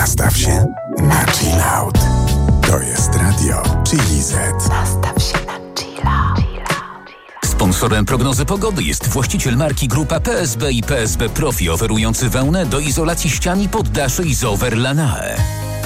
Nastaw się na chill out. To jest radio Chili Z. Nastaw się na chilla. Sponsorem prognozy pogody jest właściciel marki Grupa PSB i PSB Profi, oferujący wełnę do izolacji ścian i poddaszy Isover Lanae.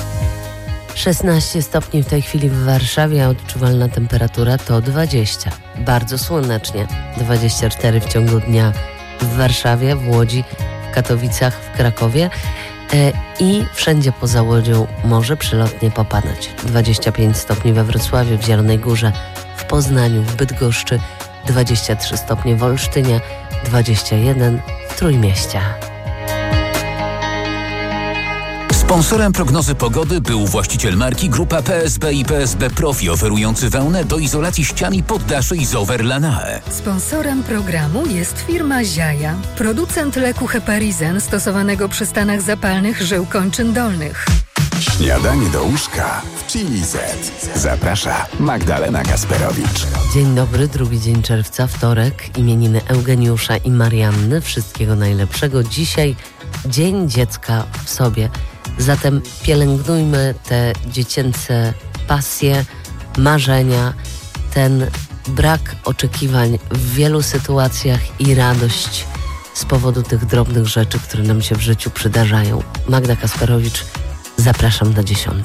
16 stopni w tej chwili w Warszawie, a odczuwalna temperatura to 20. Bardzo słonecznie. 24 w ciągu dnia w Warszawie, w Łodzi, w Katowicach, w Krakowie i wszędzie poza Łodzią może przelotnie popadać. 25 stopni we Wrocławiu, w Zielonej Górze, w Poznaniu, w Bydgoszczy, 23 stopnie w Olsztynie, 21 w Trójmieście. Sponsorem prognozy pogody był właściciel marki Grupa PSB i PSB Profi, oferujący wełnę do izolacji ścian i poddaszy Isover Lanae. Sponsorem programu jest firma Ziaja, producent leku Heparizen stosowanego przy stanach zapalnych żył kończyn dolnych. Śniadanie do łóżka w Chili Z. Zaprasza Magdalena Kasperowicz. Dzień dobry, drugi dzień czerwca, wtorek, imieniny Eugeniusza i Marianny. Wszystkiego najlepszego. Dzisiaj Dzień Dziecka w sobie. Zatem pielęgnujmy te dziecięce pasje, marzenia, ten brak oczekiwań w wielu sytuacjach i radość z powodu tych drobnych rzeczy, które nam się w życiu przydarzają. Magda Kasperowicz, zapraszam do 10.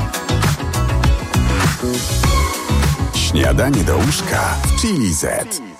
Śniadanie do łóżka w Chili Z.